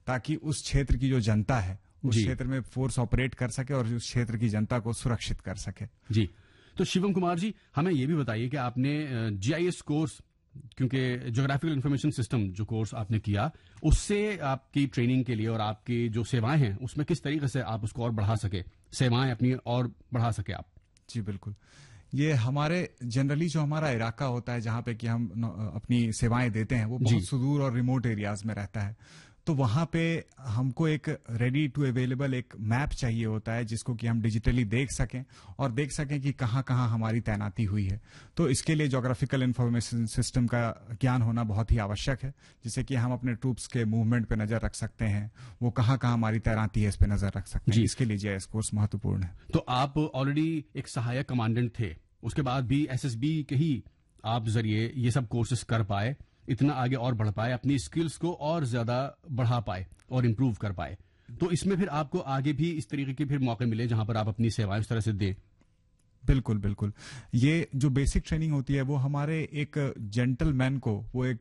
ताकि उस क्षेत्र की जो जनता है उस क्षेत्र में फोर्स ऑपरेट कर सके और उस क्षेत्र की जनता को सुरक्षित कर सके। जी, तो शिवम कुमार जी, हमें यह भी बताइए कि आपने GIS कोर्स, क्योंकि ज्योग्राफिकल इंफॉर्मेशन सिस्टम जो कोर्स आपने किया, उससे आपकी ट्रेनिंग के लिए और आपकी जो सेवाएं हैं उसमें किस तरीके से आप उसको और बढ़ा सके, सेवाएं अपनी और बढ़ा सके आप? जी बिल्कुल, ये हमारे जनरली जो हमारा इलाका होता है जहां पे कि हम अपनी सेवाएं देते हैं वो बहुत सुदूर और रिमोट एरियाज में रहता है, तो वहां पे हमको एक रेडी टू अवेलेबल एक मैप चाहिए होता है जिसको कि हम डिजिटली देख सकें और देख सकें कि कहां कहां हमारी तैनाती हुई है। तो इसके लिए ज्योग्राफिकल इंफॉर्मेशन सिस्टम का ज्ञान होना बहुत ही आवश्यक है, जिससे कि हम अपने ट्रूप्स के मूवमेंट पे नजर रख सकते हैं, वो कहां कहां हमारी तैनाती है इस पे नजर रख सकते हैं। इसके लिए GIS कोर्स महत्वपूर्ण है। तो आप ऑलरेडी एक सहायक कमांडेंट थे, उसके बाद भी SSB के ही आप जरिए ये सब कोर्सेस कर पाए, इतना आगे और बढ़ पाए, अपनी स्किल्स को और ज्यादा बढ़ा पाए और इम्प्रूव कर पाए। तो इसमें फिर आपको आगे भी इस तरीके के फिर मौके मिले जहां पर आप अपनी सेवाएं उस तरह से दें? बिल्कुल बिल्कुल, ये जो बेसिक ट्रेनिंग होती है वो हमारे एक जेंटलमैन को वो एक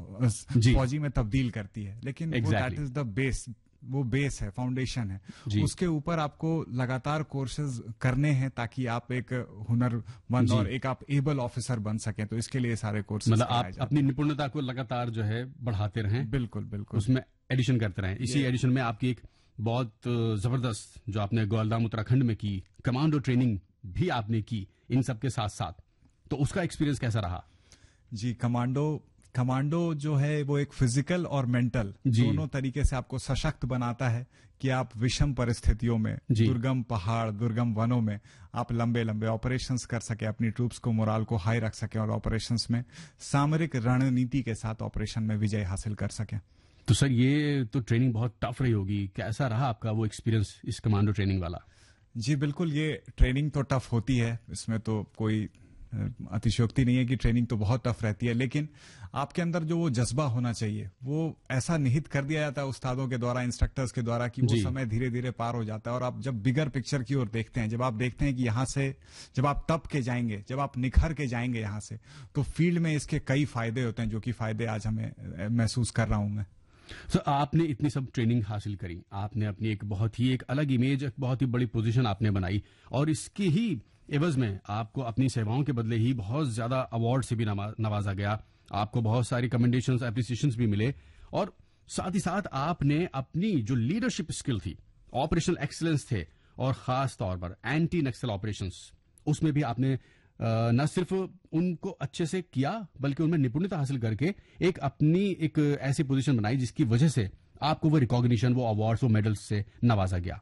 फौजी में तब्दील करती है, लेकिन दैट इज द बेस, वो बेस है, फाउंडेशन है। उसके ऊपर आपको लगातार कोर्सेज करने हैं ताकि आप एक हुनरमंद और एक आप एबल ऑफिसर बन सकें। तो इसके लिए सारे कोर्सेज, मतलब आप अपनी निपुणता को लगातार जो है बढ़ाते रहें। बिल्कुल बिल्कुल, उसमें एडिशन करते रहें। इसी एडिशन में आपकी एक बहुत जबरदस्त जो आपने ग्वालदाम उत्तराखंड में की कमांडो ट्रेनिंग भी आपने की इन सबके साथ साथ, तो उसका एक्सपीरियंस कैसा रहा? जी, कमांडो जो है वो एक फिजिकल और मेंटल दोनों तरीके से आपको सशक्त बनाता है कि आप विषम परिस्थितियों में, दुर्गम पहाड़, दुर्गम वनों में आप लंबे लंबे ऑपरेशंस कर सके, अपनी ट्रूप्स को मोराल को हाई रख सके और ऑपरेशंस में सामरिक रणनीति के साथ ऑपरेशन में विजय हासिल कर सके। तो सर ये तो ट्रेनिंग बहुत टफ रही होगी, कैसा रहा आपका वो एक्सपीरियंस इस कमांडो ट्रेनिंग वाला? जी बिल्कुल, ये ट्रेनिंग तो टफ होती है, इसमें तो कोई अतिशयोक्ति नहीं है कि ट्रेनिंग तो बहुत टफ रहती है, लेकिन आपके अंदर जो वो जज्बा होना चाहिए वो ऐसा निहित कर दिया जाता है उस्तादों के द्वारा, इंस्ट्रक्टर्स के द्वारा, कि वो समय धीरे धीरे पार हो जाता है। और आप जब बिगर पिक्चर की ओर देखते हैं, जब आप देखते हैं कि यहाँ से जब आप तप के जाएंगे, जब आप निखर के जाएंगे यहाँ से, तो फील्ड में इसके कई फायदे होते हैं, जो कि फायदे आज हमें महसूस कर रहा हूं मैं। तो आपने इतनी सब ट्रेनिंग हासिल करी, आपने अपनी एक बहुत ही एक अलग इमेज, एक बहुत ही बड़ी पोजीशन आपने बनाई, और इसकी ही एवज में आपको अपनी सेवाओं के बदले ही बहुत ज्यादा अवार्ड से भी नवाजा गया, आपको बहुत सारी कमेंडेशंस, एप्रिसिएशंस भी मिले, और साथ ही साथ आपने अपनी जो लीडरशिप स्किल थी, ऑपरेशनल एक्सीलेंस थे, और खास तौर पर एंटी नक्सल ऑपरेशंस, उसमें भी आपने न सिर्फ उनको अच्छे से किया बल्कि उनमें निपुणता हासिल करके एक अपनी एक ऐसी पोजीशन बनाई जिसकी वजह से आपको वो रिकॉग्निशन, वो अवार्ड्स, वो मेडल्स से नवाजा गया।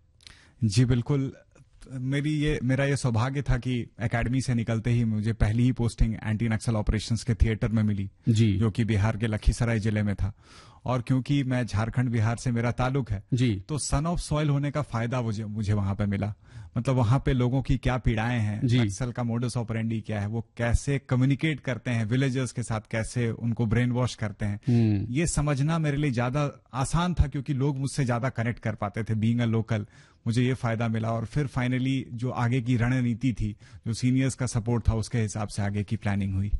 जी बिल्कुल, मेरा ये सौभाग्य था कि एकेडमी से निकलते ही मुझे पहली ही पोस्टिंग एंटी नक्सल ऑपरेशंस के थिएटर में मिली, जो कि बिहार के लखीसराय जिले में था। और क्योंकि मैं झारखंड बिहार से मेरा ताल्लुक है, तो सन ऑफ सॉइल होने का फायदा मुझे वहां पे मिला। मतलब वहां पे लोगों की क्या पीड़ाएं हैं, नक्सल का मोडस ऑपरेंडी क्या है, वो कैसे कम्युनिकेट करते हैं विलेजर्स के साथ, कैसे उनको ब्रेन वॉश करते हैं, ये समझना मेरे लिए ज्यादा आसान था क्योंकि लोग मुझसे ज्यादा कनेक्ट कर पाते थे। बीइंग अ लोकल मुझे ये फायदा मिला, और फिर फाइनली जो आगे की रणनीति थी, जो सीनियर्स का सपोर्ट था, उसके हिसाब से आगे की प्लानिंग हुई।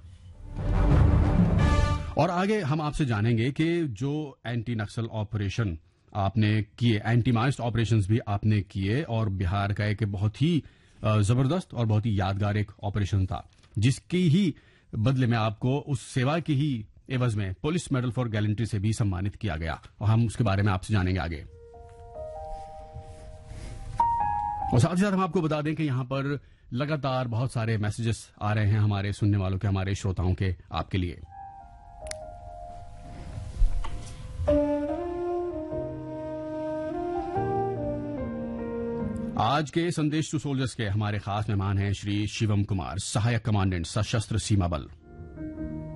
और आगे हम आपसे जानेंगे कि जो एंटी नक्सल ऑपरेशन आपने किए, एंटी माइस्ट ऑपरेशंस भी आपने किए, और बिहार का एक बहुत ही जबरदस्त और बहुत ही यादगार एक ऑपरेशन था, जिसकी ही बदले में आपको उस सेवा की ही एवज में पुलिस मेडल फॉर गैलेंट्री से भी सम्मानित किया गया, और हम उसके बारे में आपसे जानेंगे आगे। और साथ ही साथ हम आपको बता दें कि यहां पर लगातार बहुत सारे मैसेजेस आ रहे हैं हमारे सुनने वालों के, हमारे श्रोताओं के, आपके लिए। आज के संदेश टू सोल्जर्स के हमारे खास मेहमान हैं श्री शिवम कुमार, सहायक कमांडेंट सशस्त्र सीमा बल।